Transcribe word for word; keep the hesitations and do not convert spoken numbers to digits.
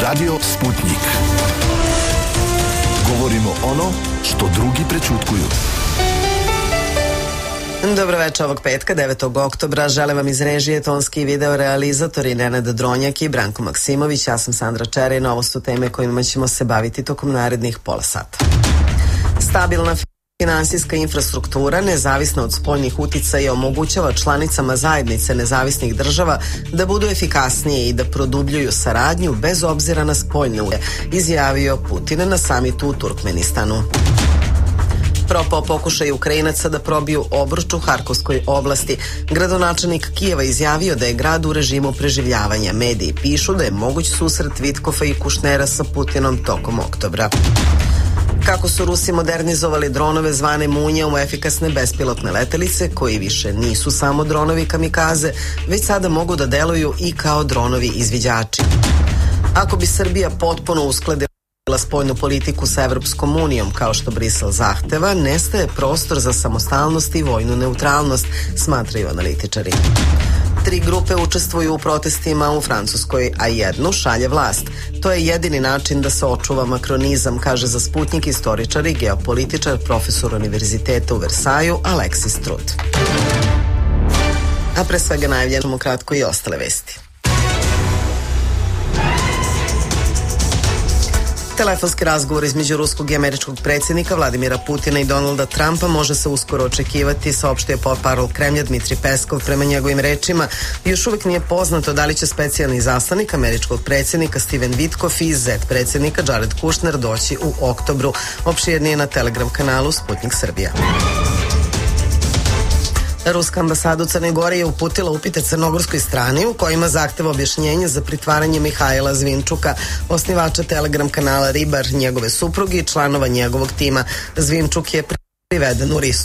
Radio Sputnik. Govorimo ono što drugi prećutkuju. Dobro večer ovog petka, devetog oktobra. Želim vam iz režije tonski i video realizatori Nenad Dronjak i Branko Maksimović. Ja sam Sandra Čerina. Ovo su teme kojima ćemo se baviti tokom narednih pola sata. Stabilna finansijska infrastruktura, nezavisna od spoljnih uticaja, omogućava članicama zajednice nezavisnih država da budu efikasnije i da produbljuju saradnju bez obzira na spoljne uticaje, izjavio Putin na samitu u Turkmenistanu. Propao pokušaj Ukrajinaca da probiju obruč u Harkovskoj oblasti. Gradonačelnik Kijeva izjavio da je grad u režimu preživljavanja. Mediji pišu da je moguć susret Vitkofa i Kušnera sa Putinom tokom oktobra. Kako su Rusi modernizovali dronove zvane Munja u efikasne bespilotne letelice, koji više nisu samo dronovi kamikaze, već sada mogu da deluju i kao dronovi izviđači. Ako bi Srbija potpuno uskladila spoljnu politiku sa Evropskom unijom, kao što Brisel zahteva, nestaje prostor za samostalnost i vojnu neutralnost, smatraju analitičari. Tri grupe učestvuju u protestima u Francuskoj, a jednu šalje vlast. To je jedini način da se očuva makronizam, kaže za Sputnik istoričar i geopolitičar, profesor univerziteta u Versaju, Aleksis Trut. A pre svega najavljamo kratko i ostale vesti. Telefonski razgovor između ruskog i američkog predsjednika Vladimira Putina i Donalda Trumpa može se uskoro očekivati, saopštio portparol Kremlja Dmitrij Peskov. Prema njegovim rečima, još uvijek nije poznato da li će specijalni izaslanik američkog predsjednika Steven Witkoff i zet predsjednika Jared Kushner doći u oktobru. Opširnije na Telegram kanalu Sputnik Srbija. Ruska ambasada u Crnoj Gori je uputila upite crnogorskoj strani u kojima zahteva objašnjenje za pritvaranje Mihajla Zvinčuka, osnivača Telegram kanala Ribar, njegove supruge i članova njegovog tima. Zvinčuk je priveden u Risnu